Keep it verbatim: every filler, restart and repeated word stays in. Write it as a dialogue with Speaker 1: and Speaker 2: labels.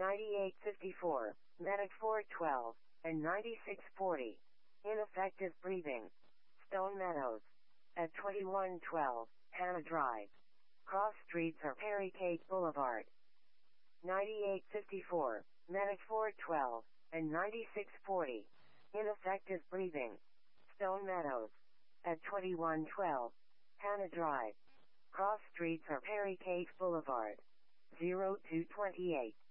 Speaker 1: ninety-eight fifty-four, Medic four twelve, and ninety-six forty. Ineffective breathing. Stone Meadows. At twenty-one twelve, Hannah Drive. Cross streets are Perry Cate Boulevard. ninety-eight fifty-four, Medic four twelve, and ninety-six forty. Ineffective breathing. Stone Meadows. At twenty-one twelve, Hannah Drive. Cross streets are Perry Cate Boulevard. zero two twenty-eight.